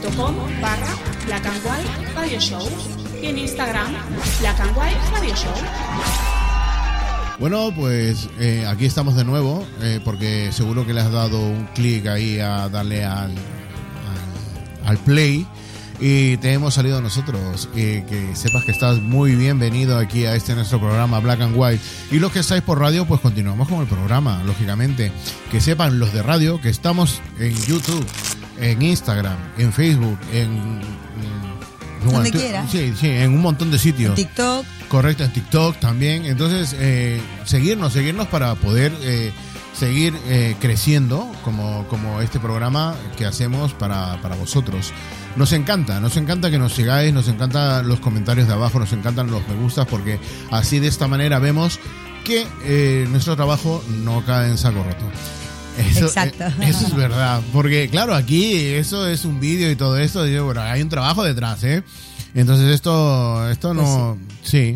facebook.com/blackandwhite radio show y en Instagram Black and White Radio Show. Bueno, pues aquí estamos de nuevo, porque seguro que le has dado un clic ahí a darle al play y te hemos salido nosotros. Que sepas que estás muy bienvenido aquí a este nuestro programa Black and White. Y los que estáis por radio, pues continuamos con el programa, lógicamente. Que sepan los de radio que estamos en YouTube, en Instagram, en Facebook, donde quiera. Sí, en un montón de sitios. En TikTok. Correcto, en TikTok también. Entonces, seguirnos para poder seguir creciendo como este programa que hacemos para vosotros. Nos encanta que nos sigáis, nos encantan los comentarios de abajo, nos encantan los me gustas, porque así de esta manera vemos que nuestro trabajo no cae en saco roto. Exacto. Eso es verdad, porque claro, aquí eso es un vídeo y todo esto, y bueno, hay un trabajo detrás, entonces esto no, sí,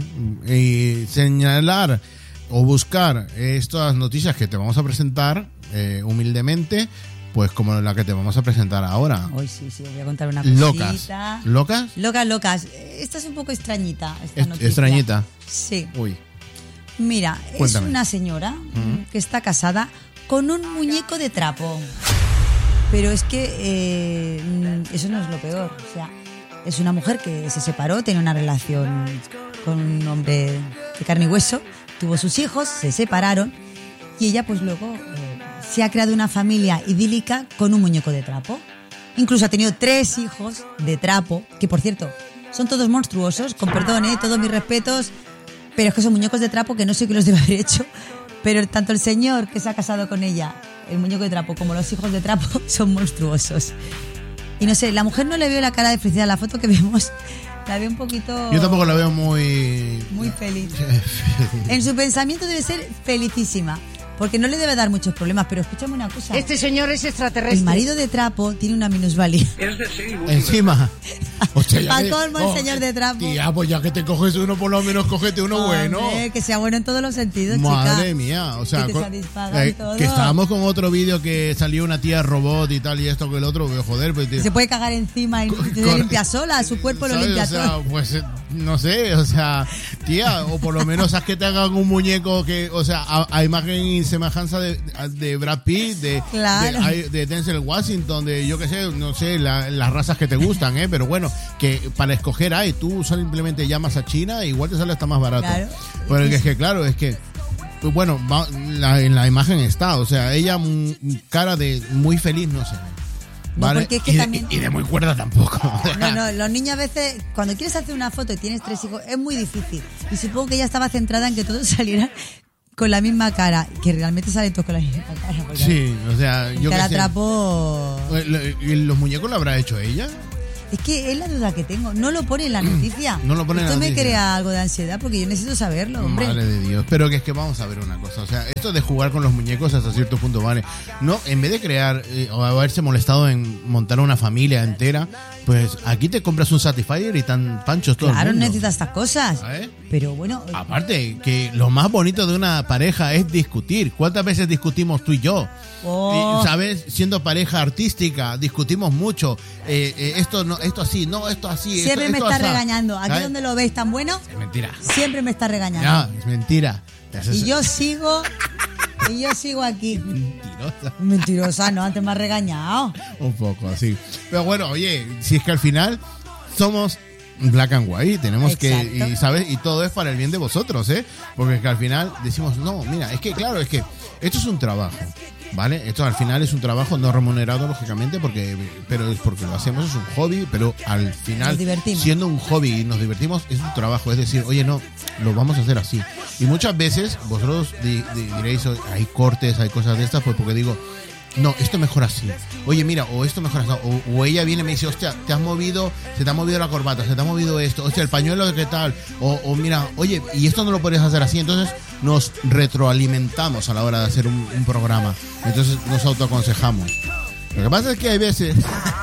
y señalar o buscar estas noticias que te vamos a presentar humildemente, pues como la que te vamos a presentar ahora. Hoy sí, voy a contar una cosita. ¿Locas? Locas. Esta es un poco extrañita, esta noticia. ¿Extrañita? Sí. Uy. Mira, Cuéntame. Es una señora que está casada con un muñeco de trapo. Pero es que eso no es lo peor. O sea, es una mujer que se separó, tenía una relación con un hombre de carne y hueso, tuvo sus hijos, se separaron y ella pues luego se ha creado una familia idílica con un muñeco de trapo. Incluso ha tenido 3 hijos de trapo, que por cierto, son todos monstruosos, con perdón, todos mis respetos, pero es que son muñecos de trapo que no sé qué los debe haber hecho. Pero tanto el señor que se ha casado con ella, el muñeco de trapo, como los hijos de trapo, son monstruosos. Y no sé, la mujer no le veo la cara de felicidad. La foto que vemos, la veo un poquito... Yo tampoco la veo muy feliz. En su pensamiento debe ser felicísima, porque no le debe dar muchos problemas. Pero escúchame una cosa. Este señor es extraterrestre. El marido de trapo tiene una minusvalía. Encima. Hostia, Para colmo el señor de trapo. Tía, pues ya que te coges uno, por lo menos cógete uno bueno. Que sea bueno en todos los sentidos, Madre chica. mía, o sea, que te satisfagan todo. que estábamos con otro vídeo que salió una tía robot y tal y esto que el otro, joder, pues se puede cagar encima y se limpia sola, su cuerpo lo limpia todo. Pues no sé, o sea, tía, o por lo menos haz que te hagan un muñeco que, o sea, a imagen y semejanza de Brad Pitt, de Denzel Washington, de yo qué sé, no sé, las razas que te gustan, pero bueno, que para escoger tú simplemente llamas a China, igual te sale hasta más barato. Claro. Pero es que claro, es que bueno, en la imagen está, o sea, ella cara de muy feliz no se ve. No, ¿vale? Porque es que también... y de muy cuerda tampoco. No, los niños a veces, cuando quieres hacer una foto y tienes 3 hijos, es muy difícil. Y supongo que ella estaba centrada en que todos salieran con la misma cara, que realmente salen todos con la misma cara. Sí, o sea, yo que la atrapó. ¿Los muñecos lo habrá hecho ella? Es que es la duda que tengo. No lo pone en la noticia. No lo pone en la noticia. Esto me crea algo de ansiedad porque yo necesito saberlo, hombre. Madre de Dios. Pero que es que vamos a ver una cosa. O sea, esto de jugar con los muñecos hasta cierto punto vale. No, en vez de crear o haberse molestado en montar una familia entera, pues aquí te compras un Satisfyer y tan panchos todos. Claro, necesitas estas cosas. ¿Sabes? Pero bueno. Aparte, que lo más bonito de una pareja es discutir. ¿Cuántas veces discutimos tú y yo? ¿Sabes? Siendo pareja artística, discutimos mucho. Esto así, no, esto así. Siempre me está así. regañando. Aquí donde lo veis tan bueno. Es mentira. Siempre me está regañando. No, es mentira. Y yo sigo aquí. Mentirosa, no, antes me has regañado. Un poco así. Pero bueno, oye, si es que al final somos Black and White, tenemos que, y sabes, y todo es para el bien de vosotros, porque es que al final decimos, no, mira, es que claro, es que esto es un trabajo, ¿vale? Esto al final es un trabajo no remunerado, lógicamente, pero es porque lo hacemos, es un hobby, pero al final, siendo un hobby y nos divertimos, es un trabajo, es decir, oye, no, lo vamos a hacer así. Y muchas veces vosotros diréis, hay cortes, hay cosas de estas, pues porque digo, no, esto mejor así. Oye, mira, o esto mejor así. O ella viene y me dice, hostia, se te ha movido la corbata, se te ha movido esto, hostia, el pañuelo, ¿qué tal? O mira, oye, y esto no lo puedes hacer así. Entonces nos retroalimentamos a la hora de hacer un programa. Entonces nos autoaconsejamos. Lo que pasa es que hay veces...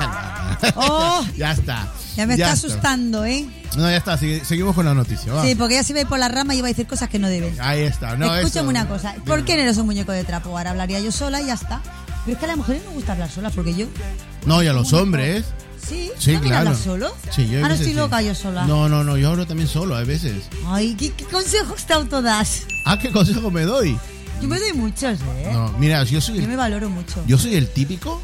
Ya está. Ya me está asustando, No, ya está, seguimos con la noticia. Va. Sí, porque ya se va por la rama y va a decir cosas que no deben. Ahí está. No, escúchame una cosa. ¿Por qué no eres un muñeco de trapo? Ahora hablaría yo sola y ya está. Pero es que a las mujeres no me gusta hablar sola porque yo... No, y a los hombres... Sí, ¿También claro. hablas solo? Sí, yo a no veces estoy sí. loca yo sola. No, yo hablo también solo a veces. Ay, ¿qué consejos te autodas? ¿Qué consejo me doy? Yo me doy muchos, No, mira, yo me valoro mucho. Yo soy el típico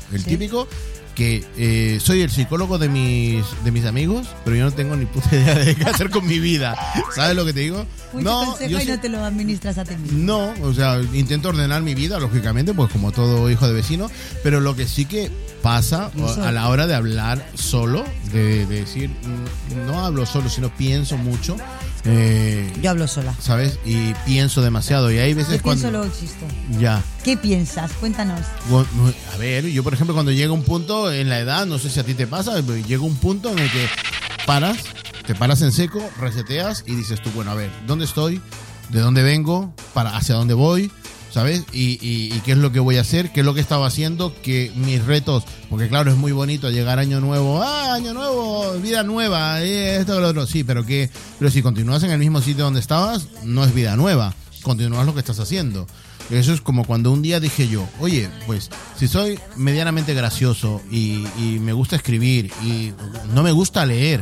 que soy el psicólogo de mis amigos, pero yo no tengo ni puta idea de qué hacer con mi vida. ¿Sabes lo que te digo? Mucho consejo y no te lo administras a ti mismo. No, o sea, intento ordenar mi vida, lógicamente, pues como todo hijo de vecino, pero lo que sí que pasa a la hora de hablar solo, de decir, no hablo solo, sino pienso mucho. Yo hablo sola. ¿Sabes? Y pienso demasiado. Y hay veces yo pienso, luego existo. Ya. ¿Qué piensas? Cuéntanos. A ver, yo por ejemplo cuando llega un punto en la edad, no sé si a ti te pasa, pero llega un punto en el que te paras en seco, reseteas y dices tú, bueno, a ver, ¿dónde estoy? ¿De dónde vengo? ¿Hacia dónde voy? ¿Sabes? Y qué es lo que voy a hacer, qué es lo que estaba haciendo, que mis retos, porque claro, es muy bonito llegar año nuevo, año nuevo, vida nueva, esto, lo otro, sí, pero si continúas en el mismo sitio donde estabas, no es vida nueva, continúas lo que estás haciendo. Eso es como cuando un día dije yo, oye, pues si soy medianamente gracioso y me gusta escribir y no me gusta leer,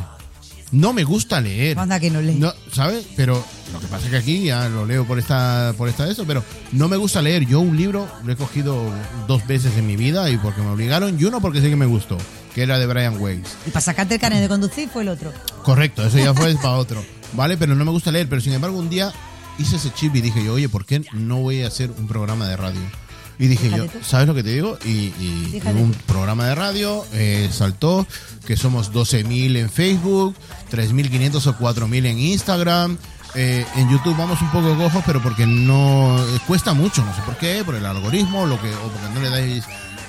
Anda que no lees. No, ¿sabes? Pero lo que pasa es que aquí ya lo leo por esta eso, pero no me gusta leer. Yo un libro lo he cogido 2 veces en mi vida y porque me obligaron y uno porque sí que me gustó, que era de Brian Weiss. Y para sacarte el carnet de conducir fue el otro. Correcto, eso ya fue para otro. Vale, pero no me gusta leer, pero sin embargo un día hice ese chip y dije yo, oye, ¿por qué no voy a hacer un programa de radio? Y dije yo, ¿sabes lo que te digo? Y un programa de radio saltó, que somos 12.000 en Facebook, 3.500 o 4.000 en Instagram. En YouTube vamos un poco cojos, pero porque no cuesta mucho, no sé por qué, por el algoritmo, o porque no le dais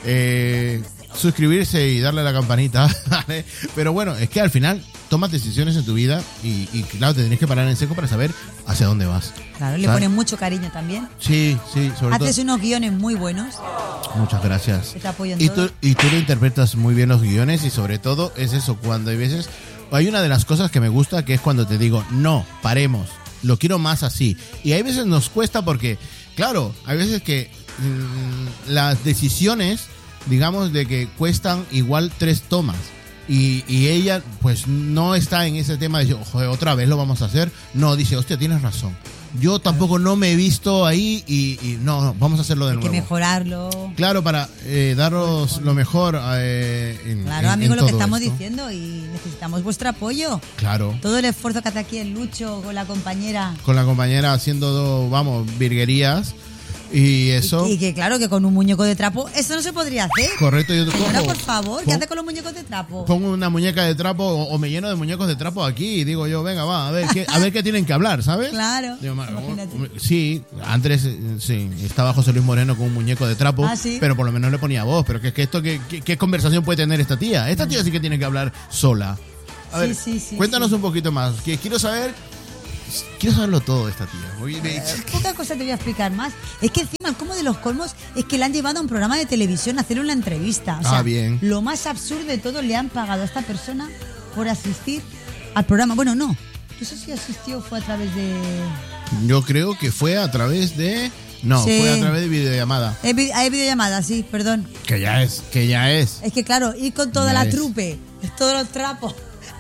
suscribirse y darle a la campanita, ¿vale? Pero bueno, es que al final tomas decisiones en tu vida y claro, te tienes que parar en seco para saber hacia dónde vas. Claro, le pones mucho cariño también. Sí, sobre todo. Haces unos guiones muy buenos. Muchas gracias. Que te apoyan y todo. tú lo interpretas muy bien los guiones y sobre todo es eso, cuando hay veces... Hay una de las cosas que me gusta que es cuando te digo, no, paremos, lo quiero más así. Y hay veces nos cuesta porque, claro, hay veces que las decisiones, digamos, de que cuestan igual 3 tomas. Y ella, pues, no está en ese tema de, joder, otra vez lo vamos a hacer. No, dice, hostia, tienes razón. Yo tampoco no me he visto ahí y no, vamos a hacerlo de nuevo. Hay que mejorarlo. Claro, para daros lo mejor claro, amigos, lo que estamos diciendo y necesitamos vuestro apoyo. Claro. Todo el esfuerzo que hace aquí el Lucho con la compañera. Con la compañera haciendo, virguerías. Y eso... Y que claro, que con un muñeco de trapo eso no se podría hacer. Correcto, yo te cojo. Ahora, por favor, ¿qué haces con los muñecos de trapo? Pongo una muñeca de trapo o me lleno de muñecos de trapo aquí y digo yo, venga, va, a ver qué tienen que hablar, ¿sabes? Claro. Digo, sí, antes sí, estaba José Luis Moreno con un muñeco de trapo, ¿sí? Pero por lo menos le ponía voz. Pero que esto, ¿qué conversación puede tener esta tía? Esta tía sí que tiene que hablar sola. A ver, cuéntanos un poquito más, que quiero saberlo todo de esta tía. Poca cosa te voy a explicar más. Es que encima el colmo de los colmos es que le han llevado a un programa de televisión a hacer una entrevista. O sea, bien. Lo más absurdo de todo, le han pagado a esta persona por asistir al programa. Bueno, no. No sé si asistió o fue a través de... Yo creo que fue a través de... No, sí. Fue a través de videollamada. Hay videollamada, sí, perdón. Que ya es. Es que claro, ir con toda la trupe, todos los trapos.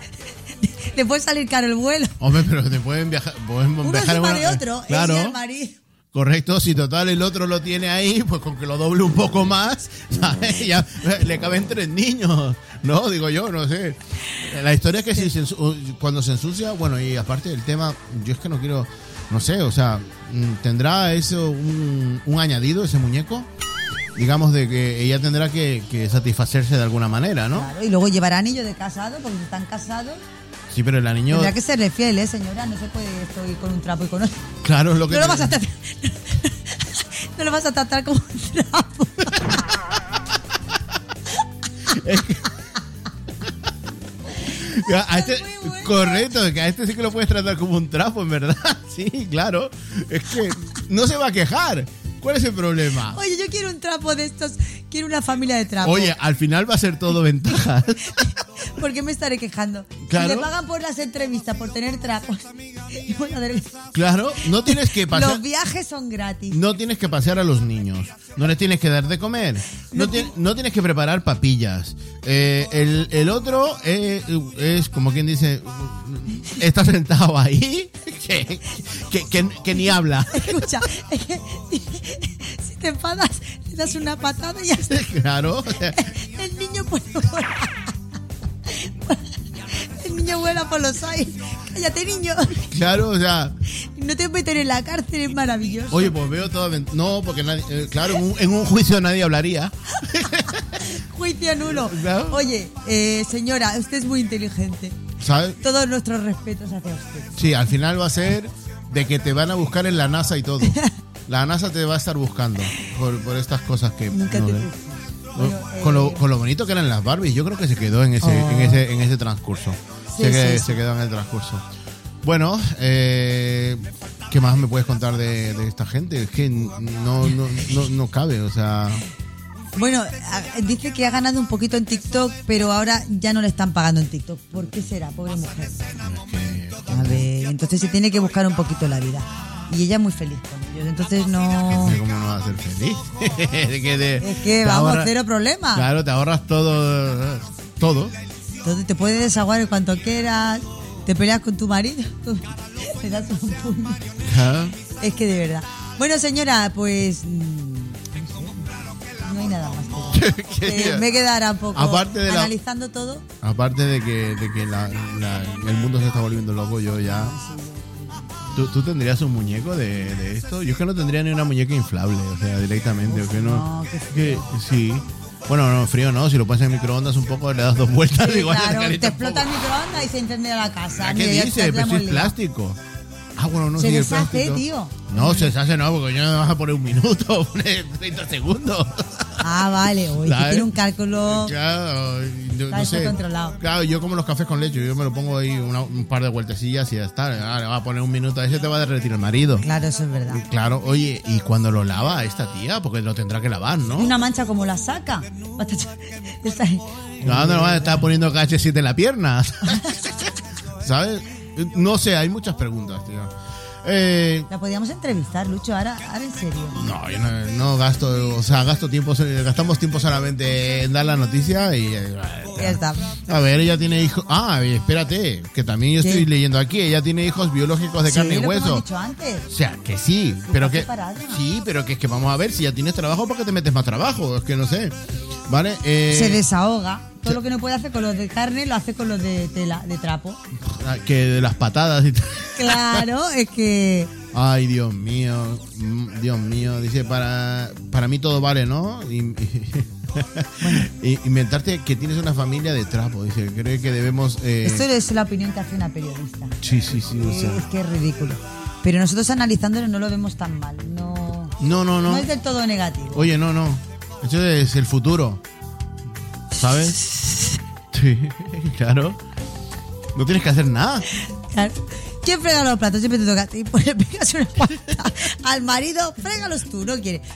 Te puede salir caro el vuelo. Hombre, pero te pueden viajar. Uno encima de otro, claro. ella y el marido. Correcto, si total el otro lo tiene ahí, pues con que lo doble un poco más, ¿sabes? Ya le caben 3 niños, ¿no? Digo yo, no sé. La historia es que cuando se ensucia, bueno, y aparte del tema, yo es que no quiero, no sé, o sea, ¿tendrá eso un añadido, ese muñeco? Digamos de que ella tendrá que satisfacerse de alguna manera, ¿no? Claro, y luego llevará anillo de casado, porque están casados. Sí, pero el anillo... Tendrá que serle fiel, señora. No se puede esto ir con un trapo y con otro. Claro, es lo que... No lo vas a tratar... No lo vas a tratar como un trapo. Es que... Correcto, que a este sí que lo puedes tratar como un trapo, en verdad. Sí, claro. Es que no se va a quejar. ¿Cuál es el problema? Oye, yo quiero un trapo de estos quiero una familia de trapo. Oye, al final va a ser todo ventaja. ¿Por qué me estaré quejando? Claro. Si le pagan por las entrevistas, por tener trapos. Y por hacer- Claro, no tienes que pasear. Los viajes son gratis. No tienes que pasear a los niños. No les tienes que dar de comer. No tienes que preparar papillas. El otro es como quien dice, está sentado ahí que ni habla. Escucha, es que si te enfadas, le das una patada y ya está. Claro. El niño puede volar. El niño vuela por los aires. Cállate, niño. Claro, o sea. No te meten en la cárcel, es maravilloso. Oye, pues veo todo. No, porque nadie, claro, en un juicio nadie hablaría. Juicio nulo. ¿No? Oye, señora, usted es muy inteligente. ¿Sabes? Todos nuestros respetos hacia usted. Sí, al final va a ser de que te van a buscar en la NASA y todo. La NASA te va a estar buscando por estas cosas que. Nunca no te sé. Bueno, Con lo bonito que eran las Barbies, yo creo que se quedó en ese transcurso. Sí, Se quedó en el transcurso. Bueno, ¿qué más me puedes contar de esta gente? Es que no cabe, o sea. Bueno, dice que ha ganado un poquito en TikTok, pero ahora ya no le están pagando en TikTok. ¿Por qué será, pobre mujer? Es que, A ver, entonces se tiene que buscar un poquito la vida. Y ella es muy feliz con ellos, entonces no... ¿cómo no vas a ser feliz? Es que vamos, cero problema. Claro, te ahorras todo. Entonces te puedes desahogar en cuanto quieras, te peleas con tu marido, le das un puño. Claro. Es que de verdad. Bueno, señora, pues... no hay nada más que me quedará un poco Aparte de analizando todo. Aparte de que el mundo se está volviendo loco, yo ya... ¿Tú tendrías un muñeco de esto? Yo es que no tendría ni una muñeca inflable, o sea, directamente. Uf, o que no, no, qué frío. sí. Bueno, no, frío no, si lo pones en microondas un poco, le das 2 vueltas, Sí, igual claro, se calienta te un poco. explota el microondas y se incendia la casa. ¿A qué Mira, ya dices? Pero si estamos es liados. plástico. Ah, bueno, no Se sí, el deshace, plástico. tío. No, se deshace no, porque yo no me vas a poner 1 minuto, poner 30 segundos. Ah, vale. Oye, que ¿Sabes? tiene un cálculo. Claro, no Está eso sé. controlado. Claro, yo como los cafés con leche, yo me lo pongo ahí un par de vueltecillas y ya está. Ah, le va a poner 1 minuto, a ese te va a derretir el marido. Claro, eso es verdad. Claro, oye, ¿y cuando lo lava esta tía? Porque lo tendrá que lavar, ¿no? Y una mancha como la saca. Está ahí. No, no va a estar poniendo KH7 en la pierna. ¿Sabes? No sé, hay muchas preguntas, tío. La podíamos entrevistar, Lucho, ahora en serio. No, yo no gasto, o sea, gastamos tiempo solamente en dar la noticia y... Ya está. A ver, ella tiene hijos... Ah, espérate, que también yo estoy ¿Qué? leyendo aquí, ella tiene hijos biológicos de carne y Sí, lo que hueso. hemos dicho antes. O sea, que sí, pero que... separada. Sí, pero que es que vamos a ver, si ya tienes trabajo, ¿por qué te metes más trabajo? Es que no sé, ¿vale? Se desahoga. Todo lo que no puede hacer con los de carne lo hace con los de tela, de trapo. Que de las patadas y tal. Claro, es que... Ay, Dios mío, dice, para mí todo vale, ¿no? Inventarte que tienes una familia de trapo, dice, creo que debemos... Esto es la opinión que hace una periodista. Sí, o sea. Es que es ridículo. Pero nosotros analizándolo no lo vemos tan mal. No No. es del todo negativo. Oye, no. Eso es el futuro. ¿Sabes? Sí, claro. No tienes que hacer nada. Claro. ¿Quién frega los platos? Siempre te toca a ti. Pues le pegas una pata al marido, frégalos tú, no quiere.